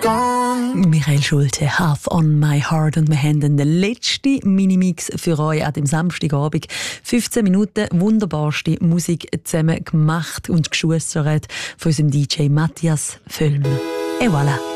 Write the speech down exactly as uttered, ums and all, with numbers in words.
gone. Michael Schulte, Half on my heart. Und wir haben den letzten Minimix für euch an dem Samstagabend. fünfzehn Minuten wunderbarste Musik zusammen gemacht und geschustert von unserem D J Matthias Völlm. Et voilà.